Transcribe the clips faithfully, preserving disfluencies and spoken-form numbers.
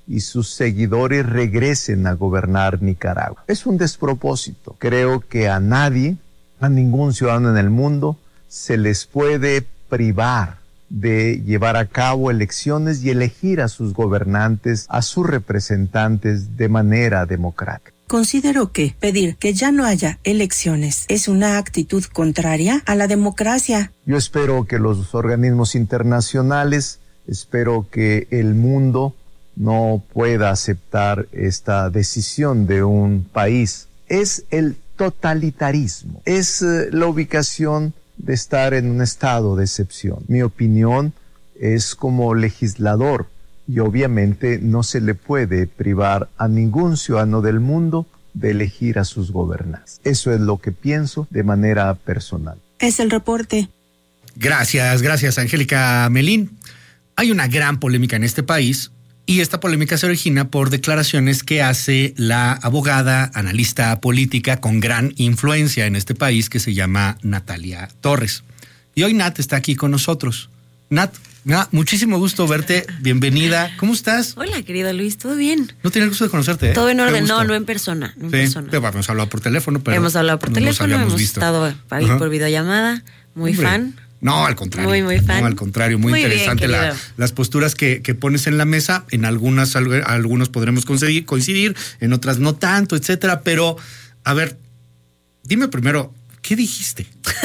y sus seguidores regresen a gobernar Nicaragua. Es un despropósito. Creo que a nadie, a ningún ciudadano en el mundo, se les puede privar de llevar a cabo elecciones y elegir a sus gobernantes, a sus representantes de manera democrática. Considero que pedir que ya no haya elecciones es una actitud contraria a la democracia. Yo espero que los organismos internacionales, espero que el mundo no pueda aceptar esta decisión de un país. Es el totalitarismo, es eh, la ubicación de estar en un estado de excepción. Mi opinión es como legislador y obviamente no se le puede privar a ningún ciudadano del mundo de elegir a sus gobernantes. Eso es lo que pienso de manera personal. Es el reporte. Gracias, gracias, Angélica Melín. Hay una gran polémica en este país y esta polémica se origina por declaraciones que hace la abogada, analista política con gran influencia en este país que se llama Natalia Torres. Y hoy Nat está aquí con nosotros. Nat, Nat, muchísimo gusto verte, bienvenida. ¿Cómo estás? Hola, querido Luis, ¿todo bien? No tenía el gusto de conocerte, ¿eh? Todo en orden, no, no en persona, no en sí, persona. Pero hemos hablado por teléfono, pero hemos hablado por no teléfono, hemos visto. estado ahí uh-huh. por videollamada, muy Hombre. fan. No, al contrario. Muy, muy fan. No, al contrario, muy, muy interesante bien, la, las posturas que, que pones en la mesa. En algunas, algunos podremos coincidir, coincidir, en otras no tanto, etcétera. Pero, a ver, dime primero, ¿qué dijiste?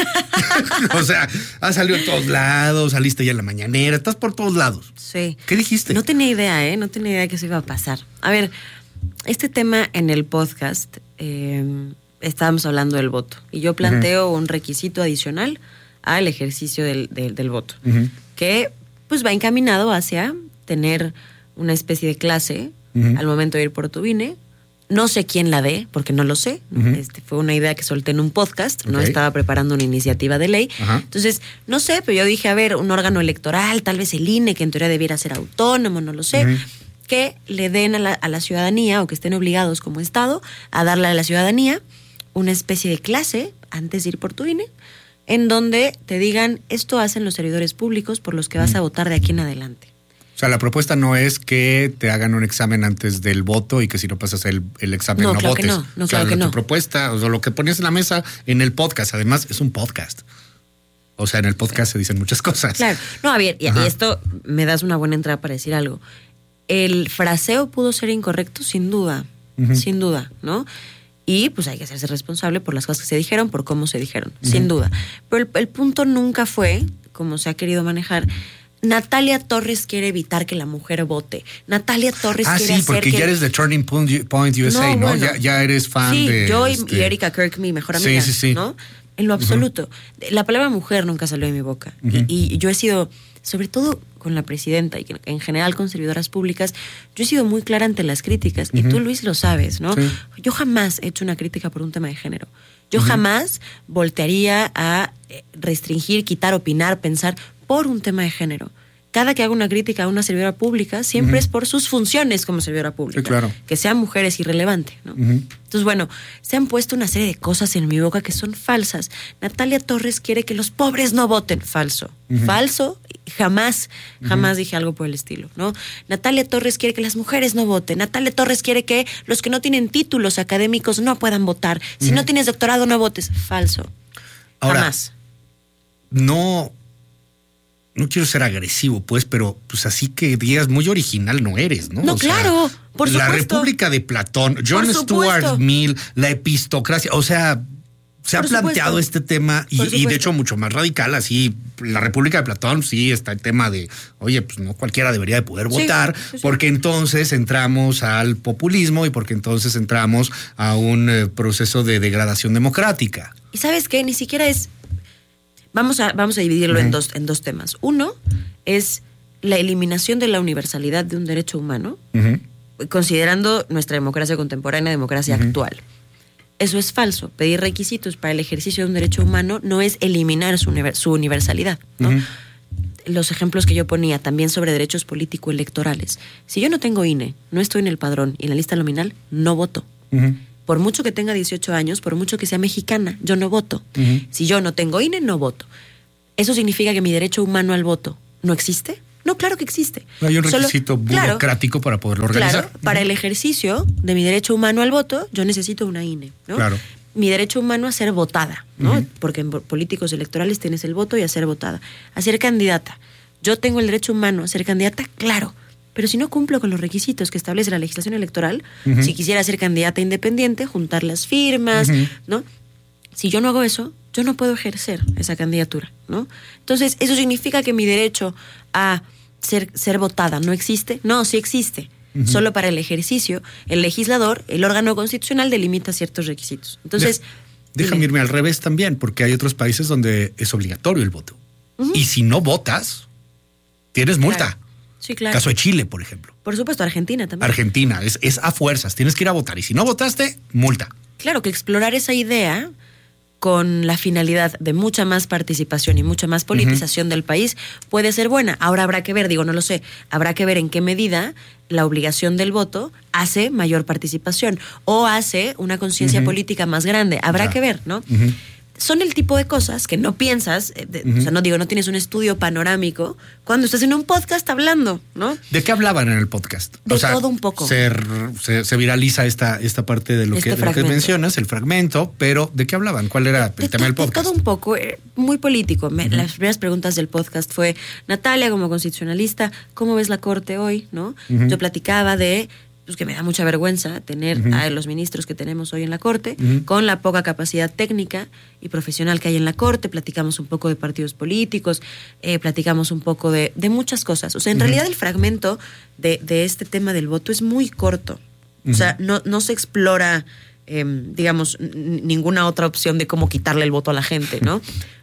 O sea, has salido en todos lados, saliste ya en la mañanera, estás por todos lados. Sí. ¿Qué dijiste? No tenía idea, ¿eh? No tenía idea que eso iba a pasar. A ver, este tema en el podcast, eh, estábamos hablando del voto. Y yo planteo uh-huh. un requisito adicional al ejercicio del, del, del voto, uh-huh. que pues va encaminado hacia tener una especie de clase uh-huh. al momento de ir por tu I N E. No sé quién la dé, porque no lo sé. Uh-huh. Este, fue una idea que solté en un podcast, okay. no estaba preparando una iniciativa de ley. Uh-huh. Entonces, no sé, pero yo dije, a ver, un órgano electoral, tal vez el I N E, que en teoría debiera ser autónomo, no lo sé, uh-huh. que le den a la, a la ciudadanía, o que estén obligados como Estado a darle a la ciudadanía una especie de clase antes de ir por tu I N E, en donde te digan, esto hacen los servidores públicos por los que vas a votar de aquí en adelante. O sea, la propuesta no es que te hagan un examen antes del voto y que si no pasas el, el examen no, no claro votes. Que no, no, o sea, claro que no. Tu propuesta, o sea, lo que ponías en la mesa en el podcast, además es un podcast. O sea, en el podcast se dicen muchas cosas. Claro. No, a ver, y, y esto me das una buena entrada para decir algo. El fraseo pudo ser incorrecto, sin duda, uh-huh. sin duda, ¿no? Y pues hay que hacerse responsable por las cosas que se dijeron, por cómo se dijeron, uh-huh. sin duda. Pero el, el punto nunca fue, como se ha querido manejar, Natalia Torres quiere evitar que la mujer vote. Natalia Torres ah, quiere sí, hacer porque que... ya eres de Turning Point, Point U S A, ¿no? ¿no? Bueno, ya, ya eres fan sí, de... Sí, yo y, este... y Erika Kirk, mi mejor amiga, sí, sí, sí. ¿no? En lo absoluto. Uh-huh. La palabra mujer nunca salió de mi boca. Uh-huh. Y, y yo he sido, sobre todo con la presidenta y en general con servidoras públicas, yo he sido muy clara ante las críticas. Uh-huh. Y tú, Luis, lo sabes, ¿no? Sí. Yo jamás he hecho una crítica por un tema de género. Yo uh-huh. jamás voltearía a restringir, quitar, opinar, pensar por un tema de género. Cada que hago una crítica a una servidora pública, siempre uh-huh. es por sus funciones como servidora pública. Sí, claro. Que sean mujeres irrelevante, ¿no? Uh-huh. Entonces, bueno, se han puesto una serie de cosas en mi boca que son falsas. Natalia Torres quiere que los pobres no voten. Falso. Uh-huh. Falso. Jamás, jamás uh-huh. dije algo por el estilo, ¿no? Natalia Torres quiere que las mujeres no voten. Natalia Torres quiere que los que no tienen títulos académicos no puedan votar. Si uh-huh. no tienes doctorado, no votes. Falso. Ahora, jamás. No... No quiero ser agresivo, pues, pero pues así que digas muy original no eres, ¿no? No, o claro, sea, por supuesto. La República de Platón, John Stuart Mill, la epistocracia, o sea, se por ha planteado supuesto. este tema y, y de hecho mucho más radical, así, la República de Platón, sí, está el tema de, oye, pues no cualquiera debería de poder sí, votar, sí, sí. porque entonces entramos al populismo y porque entonces entramos a un eh, proceso de degradación democrática. ¿Y sabes qué? Ni siquiera es... Vamos a, vamos a dividirlo uh-huh. en dos, en dos temas. Uno es la eliminación de la universalidad de un derecho humano, uh-huh. considerando nuestra democracia contemporánea, democracia uh-huh. actual. Eso es falso. Pedir requisitos para el ejercicio de un derecho humano no es eliminar su, su universalidad, ¿no? Uh-huh. Los ejemplos que yo ponía también sobre derechos político-electorales. Si yo no tengo I N E, no estoy en el padrón y en la lista nominal, no voto. Uh-huh. Por mucho que tenga dieciocho años, por mucho que sea mexicana, yo no voto. Uh-huh. Si yo no tengo I N E, no voto. ¿Eso significa que mi derecho humano al voto no existe? No, claro que existe. No hay un requisito Solo, burocrático claro, para poderlo organizar. Claro, para el ejercicio de mi derecho humano al voto, yo necesito una I N E, ¿no? Claro. Mi derecho humano a ser votada, ¿no? Uh-huh. Porque en políticos electorales tienes el voto y a ser votada. A ser candidata. Yo tengo el derecho humano a ser candidata, claro. Pero si no cumplo con los requisitos que establece la legislación electoral, uh-huh. si quisiera ser candidata independiente, juntar las firmas, uh-huh. ¿no? Si yo no hago eso, yo no puedo ejercer esa candidatura, ¿no? Entonces, ¿eso significa que mi derecho a ser, ser votada no existe? No, sí existe. Uh-huh. Solo para el ejercicio, el legislador, el órgano constitucional, delimita ciertos requisitos. Entonces, De, déjame irme al revés también, porque hay otros países donde es obligatorio el voto. Uh-huh. Y si no votas, tienes multa. Claro. Sí, claro. Caso de Chile, por ejemplo. Por supuesto, Argentina también. Argentina, es, es a fuerzas, tienes que ir a votar. Y si no votaste, multa. Claro, que explorar esa idea con la finalidad de mucha más participación y mucha más politización uh-huh. del país puede ser buena. Ahora habrá que ver, digo, no lo sé, habrá que ver en qué medida la obligación del voto hace mayor participación o hace una conciencia uh-huh. política más grande. Habrá ya. que ver, ¿no? Uh-huh. Son el tipo de cosas que no piensas, de, uh-huh. o sea, no digo, no tienes un estudio panorámico cuando estás en un podcast hablando, ¿no? ¿De qué hablaban en el podcast? De o sea, todo un poco. Se, se, se viraliza esta, esta parte de lo, este que, de lo que mencionas, el fragmento, pero ¿de qué hablaban? ¿Cuál era de, el tema del podcast? De todo un poco, eh, muy político. Me, uh-huh. Las primeras preguntas del podcast fue, Natalia, como constitucionalista, ¿cómo ves la Corte hoy? ¿No? Uh-huh. Yo platicaba de... pues que me da mucha vergüenza tener uh-huh. a los ministros que tenemos hoy en la Corte, uh-huh. con la poca capacidad técnica y profesional que hay en la Corte. Platicamos un poco de partidos políticos, eh, platicamos un poco de, de muchas cosas. O sea, en uh-huh. realidad el fragmento de, de este tema del voto es muy corto. Uh-huh. O sea, no, no se explora, eh, digamos, n- ninguna otra opción de cómo quitarle el voto a la gente, ¿no?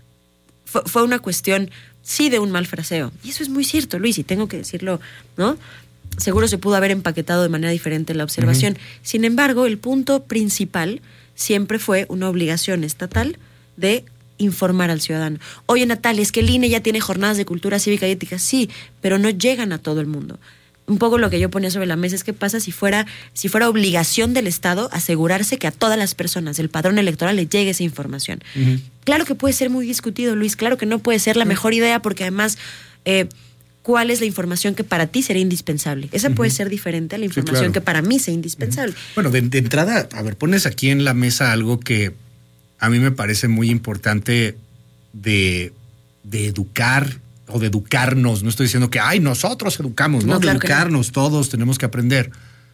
F- fue una cuestión, sí, de un mal fraseo. Y eso es muy cierto, Luis, y tengo que decirlo, ¿no? Seguro se pudo haber empaquetado de manera diferente la observación. Uh-huh. Sin embargo, el punto principal siempre fue una obligación estatal de informar al ciudadano. Oye, Natalia, es que el I N E ya tiene jornadas de cultura cívica y ética. Sí, pero no llegan a todo el mundo. Un poco lo que yo ponía sobre la mesa es qué pasa si fuera, si fuera obligación del Estado asegurarse que a todas las personas del padrón electoral les llegue esa información. Uh-huh. Claro que puede ser muy discutido, Luis. Claro que no puede ser la uh-huh. mejor idea porque además... Eh, ¿cuál es la información que para ti sería indispensable? Esa uh-huh. puede ser diferente a la información sí, claro. que para mí sea indispensable. Uh-huh. Bueno, de, de entrada, a ver, pones aquí en la mesa algo que a mí me parece muy importante de, de educar o de educarnos. No estoy diciendo que, ay, nosotros educamos, ¿no? no de claro educarnos, no. Todos tenemos que aprender.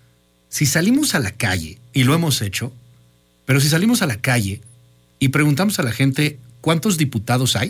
Si salimos a la calle, y lo hemos hecho, pero si salimos a la calle y preguntamos a la gente cuántos diputados hay,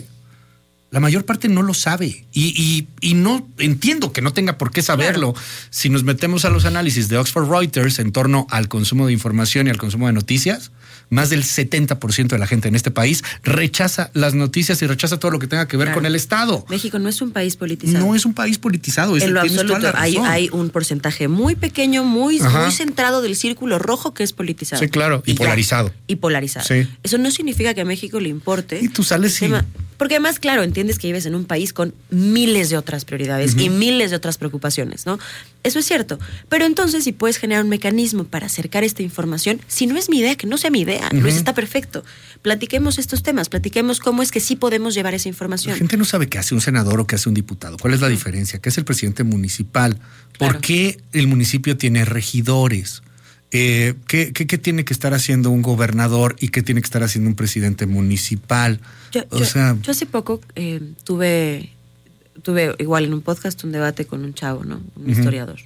la mayor parte no lo sabe y, y, y no entiendo que no tenga por qué saberlo. Claro. Si nos metemos a los análisis de Oxford Reuters en torno al consumo de información y al consumo de noticias, más del setenta por ciento de la gente en este país rechaza las noticias y rechaza todo lo que tenga que ver claro. con el Estado. México no es un país politizado. No es un país politizado. Es, en lo absoluto. Hay, hay un porcentaje muy pequeño, muy, muy centrado del círculo rojo que es politizado. Sí, claro. Y, y polarizado. Ya, y polarizado. Sí. Eso no significa que a México le importe. Y tú sales y... Porque además, claro, entiendes que vives en un país con miles de otras prioridades uh-huh. y miles de otras preocupaciones, ¿no? Eso es cierto. Pero entonces, si puedes generar un mecanismo para acercar esta información, si no es mi idea, que no sea mi idea, uh-huh. Luis, está perfecto. Platiquemos estos temas, platiquemos cómo es que sí podemos llevar esa información. La gente no sabe qué hace un senador o qué hace un diputado. ¿Cuál es la uh-huh. diferencia? ¿Qué es el presidente municipal? ¿Por claro. qué el municipio tiene regidores? Eh, ¿qué, qué, ¿Qué tiene que estar haciendo un gobernador y qué tiene que estar haciendo un presidente municipal? Yo, o yo, sea, yo hace poco eh, tuve, tuve igual en un podcast un debate con un chavo, ¿no? Un uh-huh. historiador.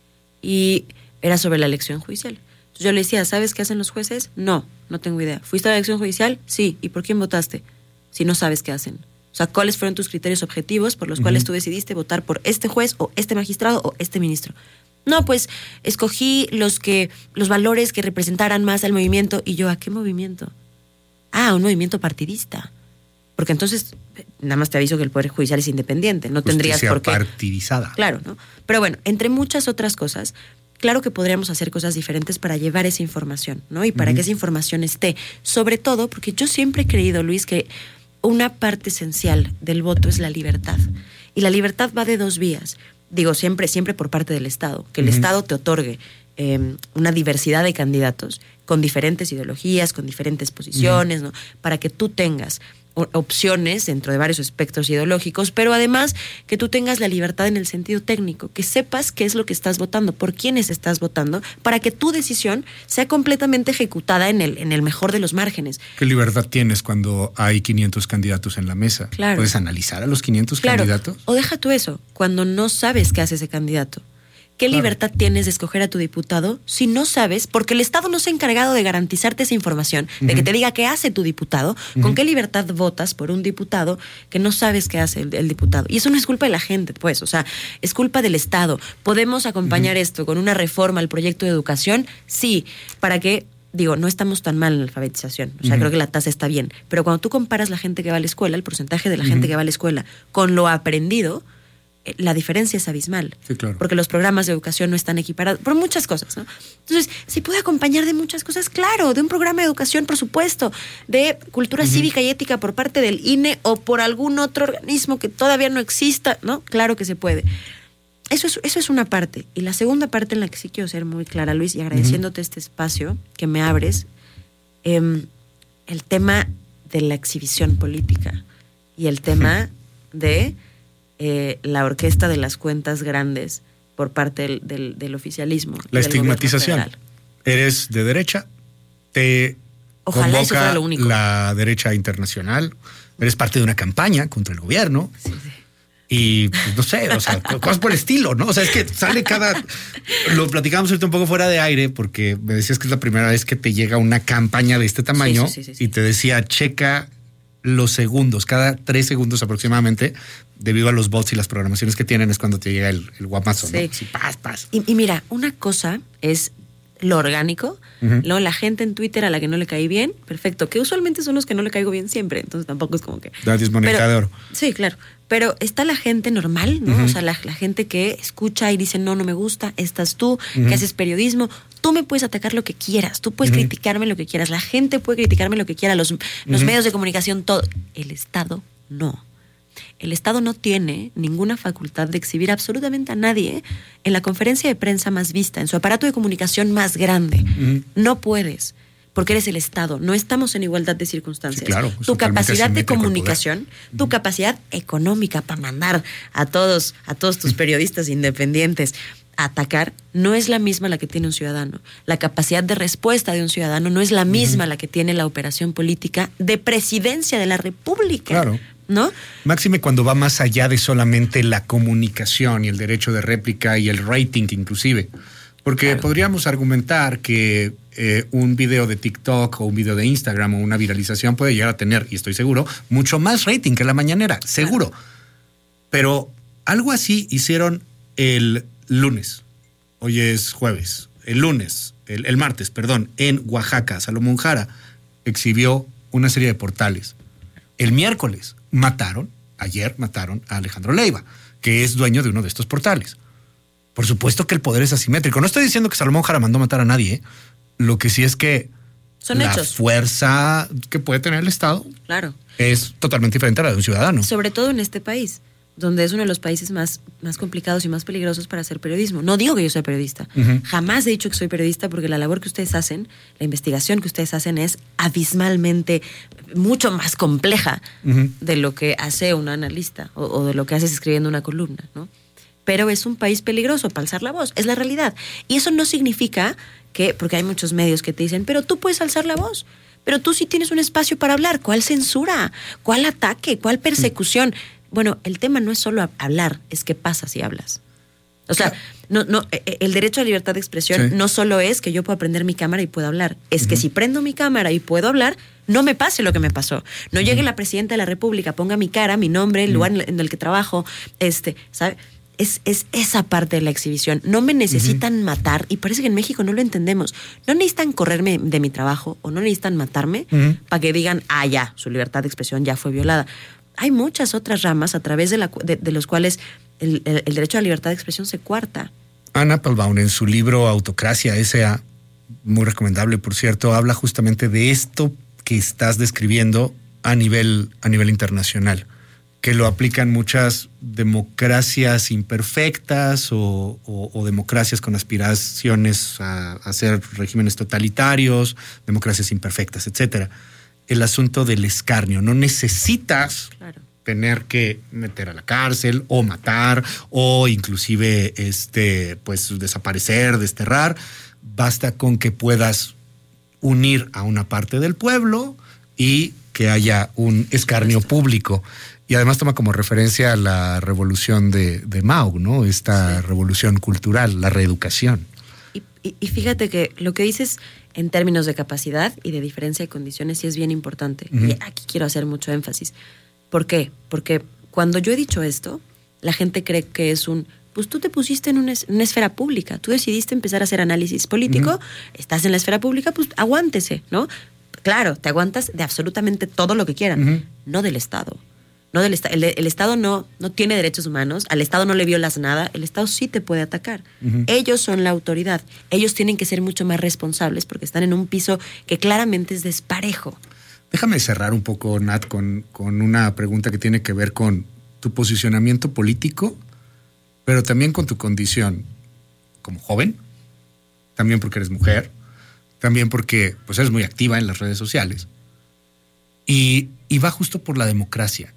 Y era sobre la elección judicial. Entonces yo le decía, ¿sabes qué hacen los jueces? No, no tengo idea. ¿Fuiste a la elección judicial? Sí. ¿Y por quién votaste? Si no sabes qué hacen. O sea, ¿cuáles fueron tus criterios objetivos por los uh-huh. cuales tú decidiste votar por este juez o este magistrado o este ministro? No, pues escogí los que los valores que representaran más al movimiento. Y yo, ¿a qué movimiento? Ah, un movimiento partidista. Porque entonces, nada más te aviso que el Poder Judicial es independiente. No tendrías por qué... partidizada. Claro, ¿no? Pero bueno, entre muchas otras cosas, claro que podríamos hacer cosas diferentes para llevar esa información, ¿no? Y para uh-huh. que esa información esté. Sobre todo, porque yo siempre he creído, Luis, que una parte esencial del voto es la libertad. Y la libertad va de dos vías. Digo, siempre, siempre por parte del Estado, que el uh-huh. Estado te otorgue eh, una diversidad de candidatos con diferentes ideologías, con diferentes posiciones, uh-huh. ¿no? Para que tú tengas opciones dentro de varios espectros ideológicos, pero además que tú tengas la libertad en el sentido técnico, que sepas qué es lo que estás votando, por quiénes estás votando, para que tu decisión sea completamente ejecutada en el, en el mejor de los márgenes. ¿Qué libertad tienes cuando hay quinientos candidatos en la mesa? Claro. ¿Puedes analizar a los quinientos claro. candidatos? O deja tú eso, cuando no sabes qué hace ese candidato. ¿Qué Claro. libertad tienes de escoger a tu diputado si no sabes? Porque el Estado no se ha encargado de garantizarte esa información, de Uh-huh. que te diga qué hace tu diputado, Uh-huh. con qué libertad votas por un diputado que no sabes qué hace el, el diputado. Y eso no es culpa de la gente, pues, o sea, es culpa del Estado. ¿Podemos acompañar uh-huh. esto con una reforma al proyecto de educación? Sí, para que... Digo, no estamos tan mal en la alfabetización, o sea, uh-huh. creo que la tasa está bien, pero cuando tú comparas la gente que va a la escuela, el porcentaje de la uh-huh. gente que va a la escuela con lo aprendido, la diferencia es abismal. Sí, claro. Porque los programas de educación no están equiparados, por muchas cosas, ¿no? Entonces, ¿se puede acompañar de muchas cosas? Claro, de un programa de educación, por supuesto, de cultura uh-huh. cívica y ética por parte del I N E o por algún otro organismo que todavía no exista, ¿no? Claro que se puede. Eso es, eso es una parte. Y la segunda parte en la que sí quiero ser muy clara, Luis, y agradeciéndote uh-huh. este espacio que me abres, eh, el tema de la exhibición política y el tema uh-huh. de... Eh, la orquesta de las cuentas grandes por parte del, del, del oficialismo. La estigmatización. Eres de derecha, te Ojalá convoca eso fuera lo único. La derecha internacional, eres parte de una campaña contra el gobierno. Sí, sí. Y pues, no sé, o sea, cosas por el estilo, ¿no? O sea, es que sale cada... Lo platicamos ahorita un poco fuera de aire porque me decías que es la primera vez que te llega una campaña de este tamaño sí, sí, sí, sí, sí. y te decía, checa los segundos, cada tres segundos aproximadamente, debido a los bots y las programaciones que tienen, es cuando te llega el, el guamazo, sí. ¿no? Sí, paz, paz. Y, y mira, una cosa es lo orgánico, uh-huh. ¿no? La gente en Twitter a la que no le caí bien, perfecto, que usualmente son los que no le caigo bien siempre, entonces tampoco es como que... La dismoneta de oro. Sí, claro. Pero está la gente normal, ¿no? Uh-huh. O sea, la, la gente que escucha y dice, no, no me gusta, estás tú, uh-huh. que haces periodismo. Tú me puedes atacar lo que quieras, tú puedes uh-huh. criticarme lo que quieras, la gente puede criticarme lo que quiera, los, los uh-huh. medios de comunicación, todo. El Estado no. El Estado no tiene ninguna facultad de exhibir absolutamente a nadie en la conferencia de prensa más vista, en su aparato de comunicación más grande. Uh-huh. No puedes. Porque eres el Estado, no estamos en igualdad de circunstancias. Sí, claro, tu capacidad de comunicación, tu capacidad económica para mandar a todos, a todos tus periodistas independientes a atacar, no es la misma la que tiene un ciudadano. La capacidad de respuesta de un ciudadano no es la misma uh-huh. la que tiene la operación política de presidencia de la República. Claro. ¿No? Máxime cuando va más allá de solamente la comunicación y el derecho de réplica y el rating inclusive. Porque claro. podríamos argumentar que eh, un video de TikTok o un video de Instagram o una viralización puede llegar a tener, y estoy seguro, mucho más rating que la mañanera, seguro. Claro. Pero algo así hicieron el lunes, hoy es jueves, el lunes, el, el martes, perdón, en Oaxaca. Salomón Jara exhibió una serie de portales. El miércoles mataron, ayer mataron a Alejandro Leiva, que es dueño de uno de estos portales. Por supuesto que el poder es asimétrico. No estoy diciendo que Salomón Jara mandó matar a nadie, ¿eh? Lo que sí es que Son la hechos. fuerza que puede tener el Estado claro. es totalmente diferente a la de un ciudadano. Sobre todo en este país, donde es uno de los países más, más complicados y más peligrosos para hacer periodismo. No digo que yo soy periodista. Uh-huh. Jamás he dicho que soy periodista porque la labor que ustedes hacen, la investigación que ustedes hacen es abismalmente mucho más compleja uh-huh. de lo que hace un analista o, o de lo que haces escribiendo una columna, ¿no? Pero es un país peligroso para alzar la voz, es la realidad. Y eso no significa que, porque hay muchos medios que te dicen, pero tú puedes alzar la voz, pero tú sí tienes un espacio para hablar. ¿Cuál censura? ¿Cuál ataque? ¿Cuál persecución? Bueno, el tema no es solo hablar, es qué pasa si hablas. O sea, no, no, el derecho a libertad de expresión sí. no solo es que yo pueda prender mi cámara y pueda hablar, es uh-huh. que si prendo mi cámara y puedo hablar, no me pase lo que me pasó. No uh-huh. llegue la presidenta de la República, ponga mi cara, mi nombre, el uh-huh. lugar en el que trabajo, este, ¿sabe? Es, es esa parte de la exhibición. No me necesitan uh-huh. matar, y parece que en México no lo entendemos. No necesitan correrme de mi trabajo o no necesitan matarme uh-huh. para que digan, ah, ya, su libertad de expresión ya fue violada. Hay muchas otras ramas a través de, la, de, de los cuales el, el, el derecho a la libertad de expresión se coarta. Anna Applebaum, en su libro Autocracia S A, muy recomendable, por cierto, habla justamente de esto que estás describiendo a nivel, a nivel internacional, que lo aplican muchas democracias imperfectas o, o, o democracias con aspiraciones a, a ser regímenes totalitarios, democracias imperfectas, etcétera. el asunto del escarnio. No necesitas Claro. tener que meter a la cárcel o matar o inclusive este, pues, desaparecer, desterrar. Basta con que puedas unir a una parte del pueblo y que haya un escarnio público. Y además toma como referencia la revolución de, de Mao, ¿no? Esta sí. revolución cultural, la reeducación. Y, y, y fíjate que lo que dices en términos de capacidad y de diferencia de condiciones sí es bien importante. Uh-huh. Y aquí quiero hacer mucho énfasis. ¿Por qué? Porque cuando yo he dicho esto, la gente cree que es un... Pues tú te pusiste en una, en una esfera pública, tú decidiste empezar a hacer análisis político, uh-huh. estás en la esfera pública, pues aguántese, ¿no? Claro, te aguantas de absolutamente todo lo que quieran, uh-huh. no del Estado. No del el, el Estado no, no tiene derechos humanos, al Estado no le violas nada, el Estado sí te puede atacar. Uh-huh. Ellos son la autoridad, ellos tienen que ser mucho más responsables porque están en un piso que claramente es desparejo. Déjame cerrar un poco, Nat, con, con una pregunta que tiene que ver con tu posicionamiento político, pero también con tu condición como joven, también porque eres mujer, también porque pues, eres muy activa en las redes sociales. Y, y va justo por la democracia.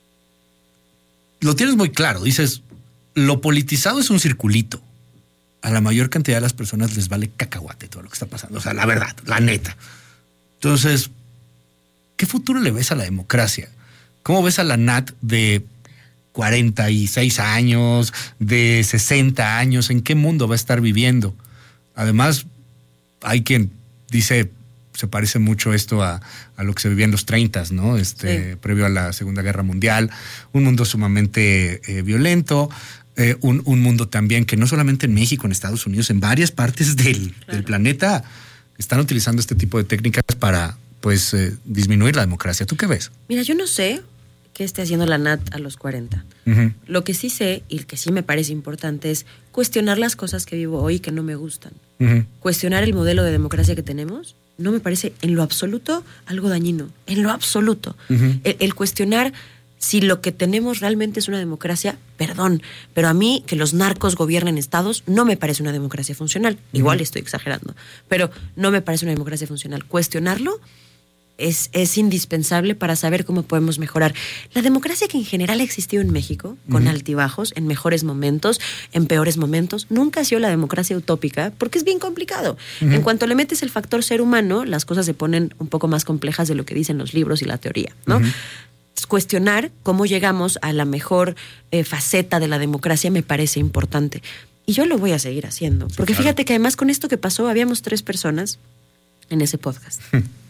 Lo tienes muy claro, dices, lo politizado es un circulito. A la mayor cantidad de las personas les vale cacahuate todo lo que está pasando. O sea, la verdad, la neta. Entonces, ¿qué futuro le ves a la democracia? ¿Cómo ves a la Nat de cuarenta y seis años, de sesenta años? ¿En qué mundo va a estar viviendo? Además, hay quien dice, se parece mucho esto a, a lo que se vivía en los treintas, ¿no? Este, sí. Previo a la Segunda Guerra Mundial. Un mundo sumamente eh, violento. Eh, un, un mundo también que no solamente en México, en Estados Unidos, en varias partes del, claro. del planeta están utilizando este tipo de técnicas para, pues, eh, disminuir la democracia. ¿Tú qué ves? Mira, yo no sé qué esté haciendo la Nat a los cuarenta. Uh-huh. Lo que sí sé, y que sí me parece importante, es cuestionar las cosas que vivo hoy que no me gustan. Uh-huh. Cuestionar el modelo de democracia que tenemos no me parece en lo absoluto algo dañino. En lo absoluto. Uh-huh. El, el cuestionar si lo que tenemos realmente es una democracia, perdón, pero a mí que los narcos gobiernen estados no me parece una democracia funcional. Uh-huh. Igual estoy exagerando, pero no me parece una democracia funcional. Cuestionarlo Es, es indispensable para saber cómo podemos mejorar. La democracia que en general ha existido en México, con uh-huh. altibajos, en mejores momentos, en peores momentos, nunca ha sido la democracia utópica, porque es bien complicado. Uh-huh. En cuanto le metes el factor ser humano, las cosas se ponen un poco más complejas de lo que dicen los libros y la teoría, ¿no? Uh-huh. Cuestionar cómo llegamos a la mejor eh, faceta de la democracia me parece importante. Y yo lo voy a seguir haciendo. Sí, porque claro. Fíjate que además con esto que pasó, habíamos tres personas en ese podcast.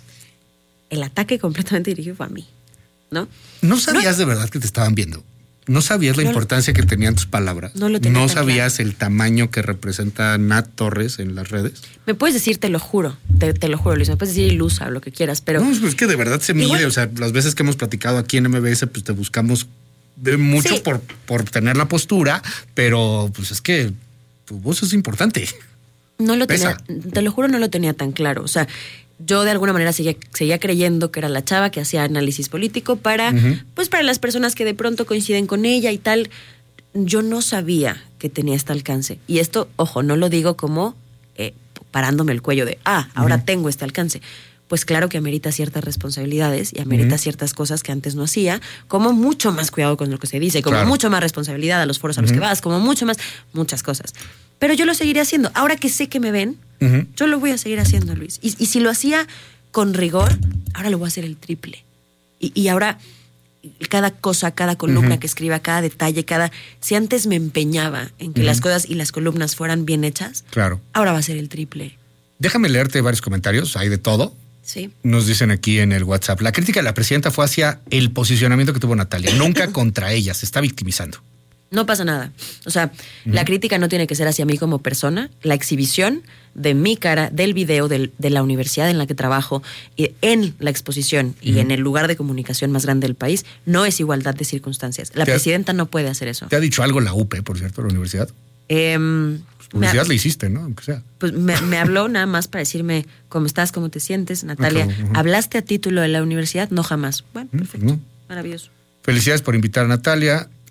El ataque completamente dirigido fue a mí, ¿no? ¿No sabías no, de verdad que te estaban viendo? ¿No sabías la no, importancia que tenían tus palabras? No lo tenía ¿No sabías claro. el tamaño que representa Nat Torres en las redes? Me puedes decir, te lo juro, te, te lo juro, Luis, me puedes decir ilusa o lo que quieras, pero... No, es que de verdad se mide, igual, o sea, las veces que hemos platicado aquí en M B S, pues te buscamos mucho sí. por, por tener la postura, pero pues es que tu voz es importante. No lo Pesa. tenía, te lo juro, no lo tenía tan claro, o sea... Yo de alguna manera seguía, seguía creyendo que era la chava que hacía análisis político para, uh-huh. pues para las personas que de pronto coinciden con ella y tal. Yo no sabía que tenía este alcance. Y esto, ojo, no lo digo como eh, parándome el cuello de, ah, ahora uh-huh. tengo este alcance. Pues claro que amerita ciertas responsabilidades y amerita uh-huh. ciertas cosas que antes no hacía, como mucho más cuidado con lo que se dice, como claro. mucho más responsabilidad a los foros a los uh-huh. que vas, como mucho más, muchas cosas. Pero yo lo seguiré haciendo. Ahora que sé que me ven, uh-huh. yo lo voy a seguir haciendo, Luis. Y, y si lo hacía con rigor, ahora lo voy a hacer el triple. Y, y ahora, cada cosa, cada columna uh-huh. que escriba, cada detalle, cada... Si antes me empeñaba en que uh-huh. las cosas y las columnas fueran bien hechas, claro. ahora va a ser el triple. Déjame leerte varios comentarios, hay de todo. Sí. Nos dicen aquí en el WhatsApp, la crítica de la presidenta fue hacia el posicionamiento que tuvo Natalia, nunca contra ella, se está victimizando. No pasa nada. O sea, uh-huh. la crítica no tiene que ser hacia mí como persona. La exhibición de mi cara, del video, del, de la universidad en la que trabajo, en la exposición uh-huh. y en el lugar de comunicación más grande del país, no es igualdad de circunstancias. La presidenta ha, no puede hacer eso. ¿Te ha dicho algo la U P, por cierto, la universidad? Eh, pues publicidad le hiciste, ¿no? Aunque sea. Pues me, me habló nada más para decirme cómo estás, cómo te sientes, Natalia. Uh-huh. Uh-huh. ¿Hablaste a título de la universidad? No, jamás. Bueno, perfecto. Uh-huh. Maravilloso. Felicidades por invitar a Natalia.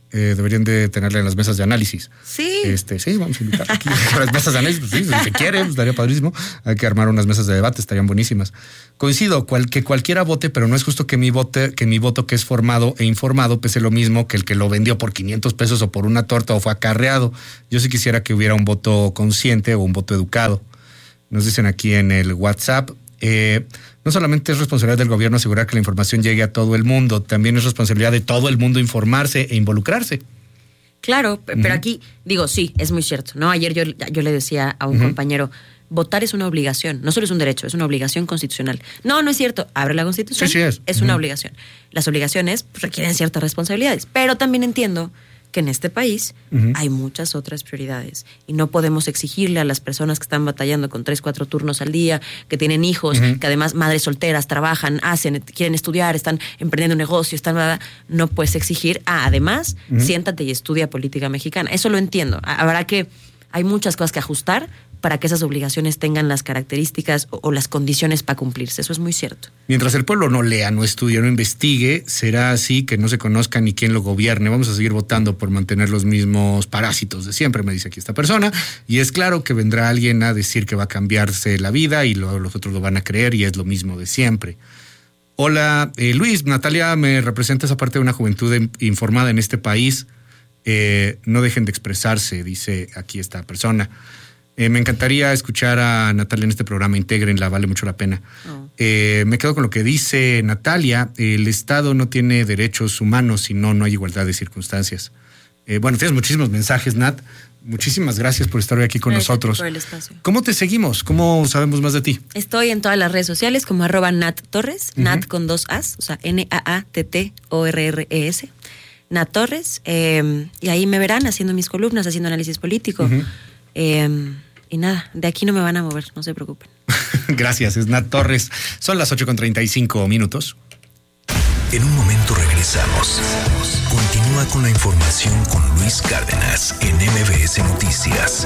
Eh, deberían de tenerla en las mesas de análisis. Sí. Este, sí, vamos a invitar aquí a las mesas de análisis. Pues sí, si se quiere, pues estaría padrísimo. Hay que armar unas mesas de debate, estarían buenísimas. Coincido, cual, que cualquiera vote, pero no es justo que mi, vote, que mi voto que es formado e informado pese lo mismo que el que lo vendió por quinientos pesos o por una torta o fue acarreado. Yo sí quisiera que hubiera un voto consciente o un voto educado. Nos dicen aquí en el WhatsApp, eh, no solamente es responsabilidad del gobierno asegurar que la información llegue a todo el mundo, también es responsabilidad de todo el mundo informarse e involucrarse. Claro, pero uh-huh. aquí, digo, sí, es muy cierto, ¿no? Ayer yo, yo le decía a un uh-huh. compañero, votar es una obligación, no solo es un derecho, es una obligación constitucional. No, no es cierto, abre la Constitución, sí, sí es, es uh-huh. una obligación. Las obligaciones pues, requieren ciertas responsabilidades, pero también entiendo que en este país uh-huh. hay muchas otras prioridades y no podemos exigirle a las personas que están batallando con tres, cuatro turnos al día, que tienen hijos, uh-huh. que además madres solteras trabajan, hacen, quieren estudiar, están emprendiendo un negocio, están, no puedes exigir, ah, además, uh-huh. siéntate y estudia política mexicana. Eso lo entiendo. Habrá que, hay muchas cosas que ajustar para que esas obligaciones tengan las características o, o las condiciones para cumplirse. Eso es muy cierto. Mientras el pueblo no lea, no estudie, no investigue, será así que no se conozca ni quién lo gobierne. Vamos a seguir votando por mantener los mismos parásitos de siempre, me dice aquí esta persona. Y es claro que vendrá alguien a decir que va a cambiarse la vida y lo, los otros lo van a creer y es lo mismo de siempre. Hola, eh, Luis, Natalia me representa esa parte de una juventud de, informada en este país. Eh, no dejen de expresarse, dice aquí esta persona. Eh, me encantaría escuchar a Natalia en este programa, intégrenla, vale mucho la pena. Oh. Eh, me quedo con lo que dice Natalia, el Estado no tiene derechos humanos, si no, no hay igualdad de circunstancias. Eh, bueno, tienes muchísimos mensajes, Nat. Muchísimas gracias por estar hoy aquí con gracias nosotros. Por el espacio. ¿Cómo te seguimos? ¿Cómo sabemos más de ti? Estoy en todas las redes sociales como arroba Nat Torres, uh-huh. Nat con dos As, o sea, N A A T T O R R E S, Nat Torres, eh, y ahí me verán haciendo mis columnas, haciendo análisis político. Uh-huh. Eh, Y nada, de aquí no me van a mover, no se preocupen. Gracias, es Nat Torres. Son las ocho con treinta y cinco minutos. En un momento regresamos. Continúa con la información con Luis Cárdenas en M V S Noticias.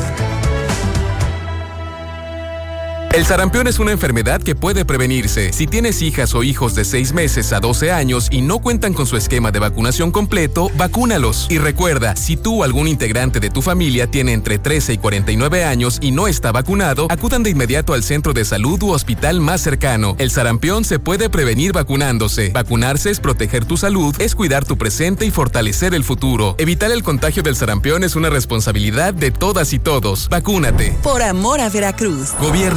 El sarampión es una enfermedad que puede prevenirse. Si tienes hijas o hijos de seis meses a doce años y no cuentan con su esquema de vacunación completo, vacúnalos. Y recuerda, si tú o algún integrante de tu familia tiene entre trece y cuarenta y nueve años y no está vacunado, acudan de inmediato al centro de salud u hospital más cercano. El sarampión se puede prevenir vacunándose. Vacunarse es proteger tu salud, es cuidar tu presente y fortalecer el futuro. Evitar el contagio del sarampión es una responsabilidad de todas y todos. Vacúnate. Por amor a Veracruz. Gobierno